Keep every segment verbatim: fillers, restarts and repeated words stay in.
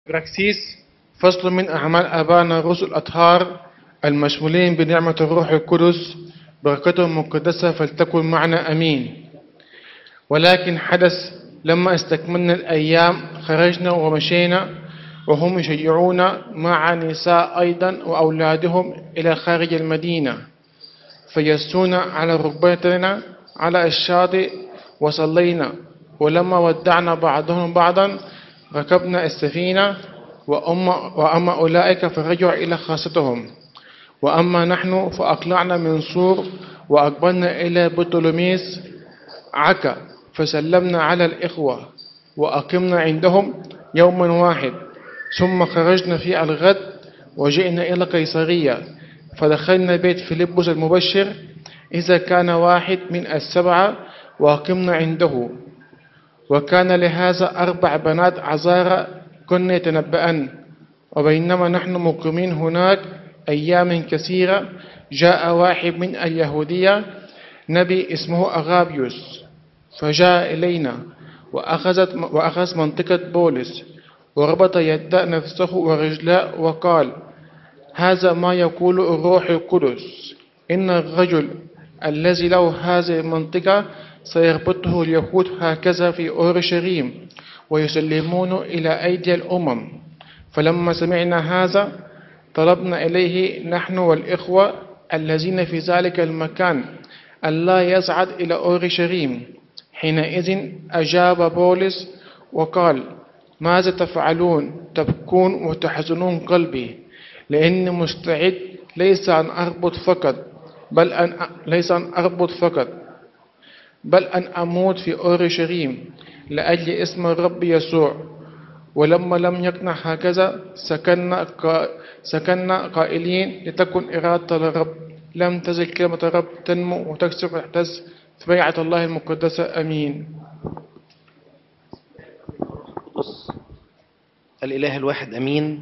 براكسيس فصل من أعمال آبائنا الرسل الأطهار المشمولين بنعمة الروح القدس بركتهم المقدسة فلتكن معنا أمين. ولكن حدث لما استكملنا الأيام خرجنا ومشينا وهم يشيعون مع نساء أيضا وأولادهم إلى خارج المدينة، فجلسونا على ركبتنا على الشاطئ وصلينا. ولما ودعنا بعضهم بعضا ركبنا السفينة، وأما, وأما أولئك فرجعوا إلى خاصتهم، وأما نحن فأقلعنا من سور وأقبلنا إلى بطلميس عكا، فسلمنا على الإخوة وأقمنا عندهم يوما واحد. ثم خرجنا في الغد وجئنا إلى قيصرية، فدخلنا بيت فيلبس المبشر إذا كان واحد من السبعة وأقمنا عنده. وكان لهذا أربع بنات عذارى كن يتنبأن. وبينما نحن مقيمين هناك أيام كثيرة جاء واحد من اليهودية نبي اسمه أغابيوس، فجاء إلينا وأخذت وأخذ منطقة بولس وربط يد نفسه ورجله وقال: هذا ما يقول الروح القدس، إن الرجل الذي له هذه المنطقة سيربطه اليهود هكذا في أورشليم ويسلمونه إلى أيدي الأمم. فلما سمعنا هذا طلبنا إليه نحن والإخوة الذين في ذلك المكان ألا يصعد إلى أورشليم. حينئذ أجاب بولس وقال: ماذا تفعلون؟ تبكون وتحزنون قلبي، لأني مستعد ليس أن أربط فقط بل أن ليس أن أربط فقط بل أن أموت في أورشليم لأجل اسم الرب يسوع. ولما لم يقنع هكذا سكننا سكننا قائلين: لتكن إرادة الرب، لم تزل كلمة الرب تنمو وتكسر وتحتز في بيعة الله المقدسة. أمين. الإله الواحد أمين.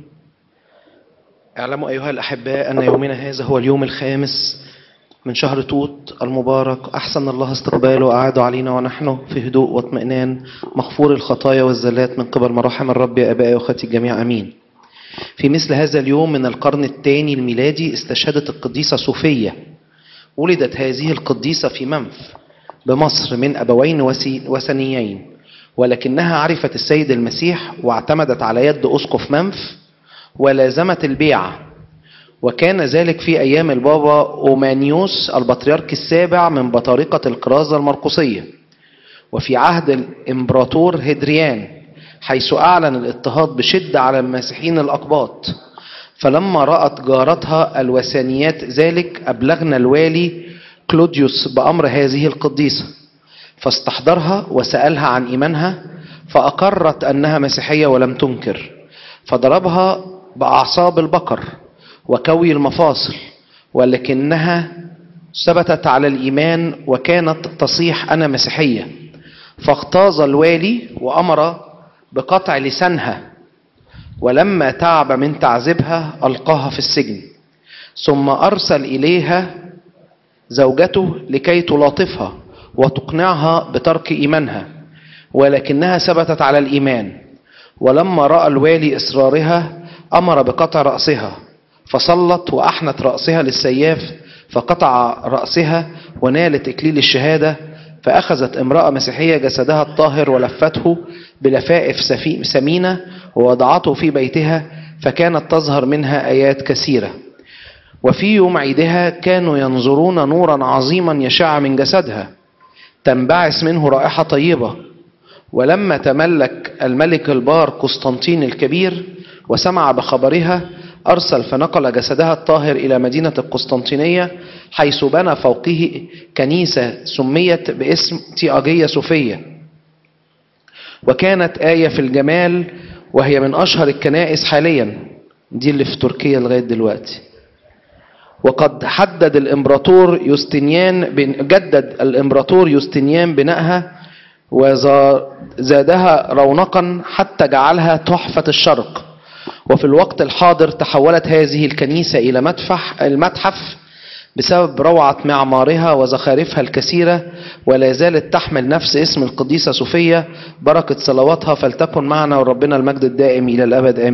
اعلموا أيها الأحباء أن يومنا هذا هو اليوم الخامس من شهر توت المبارك. أحسن الله استقباله وأعاده علينا ونحن في هدوء واطمئنان مغفور الخطايا والزلات من قبل مراحم الرب يا أبائي وأخواتي الجميع. أمين. في مثل هذا اليوم من القرن الثاني الميلادي استشهدت القديسة صوفية. ولدت هذه القديسة في منف بمصر من أبوين وثنيين، ولكنها عرفت السيد المسيح واعتمدت على يد أسقف منف ولازمت البيعة. وكان ذلك في أيام البابا أومانيوس البطريرك السابع من بطارقة الكرازة المرقسية، وفي عهد الإمبراطور هدريان، حيث أعلن الاضطهاد بشدة على المسيحيين الأقباط. فلما رأت جارتها الوثنيات ذلك أبلغنا الوالي كلوديوس بأمر هذه القديسة، فاستحضرها وسألها عن إيمانها، فأقرت أنها مسيحية ولم تنكر، فضربها بأعصاب البقر وكوي المفاصل، ولكنها ثبتت على الإيمان وكانت تصيح أنا مسيحية. فاغتاظ الوالي وأمر بقطع لسانها، ولما تعب من تعذيبها ألقاها في السجن، ثم أرسل إليها زوجته لكي تلاطفها وتقنعها بترك إيمانها، ولكنها ثبتت على الإيمان. ولما رأى الوالي إصرارها أمر بقطع رأسها، فصلت وأحنت رأسها للسياف فقطع رأسها ونالت إكليل الشهادة. فأخذت امرأة مسيحية جسدها الطاهر ولفته بلفائف سمينة ووضعته في بيتها، فكانت تظهر منها آيات كثيرة. وفي يوم عيدها كانوا ينظرون نورا عظيما يشع من جسدها تنبعث منه رائحة طيبة. ولما تملك الملك البار قسطنطين الكبير وسمع بخبرها أرسل فنقل جسدها الطاهر إلى مدينة القسطنطينية، حيث بنى فوقه كنيسة سميت باسم تياجية صوفية، وكانت آية في الجمال، وهي من أشهر الكنائس حاليا، دي اللي في تركيا لغاية دلوقتي. وقد حدد الإمبراطور يوستنيان جدد الإمبراطور يوستنيان بنائها وزادها رونقا حتى جعلها تحفة الشرق. وفي الوقت الحاضر تحولت هذه الكنيسة إلى متحف المتحف بسبب روعة معمارها وزخارفها الكثيرة، ولا زالت تحمل نفس اسم القديسة صوفية. بركة صلواتها فلتكن معنا وربنا المجد الدائم إلى الأبد. آمين.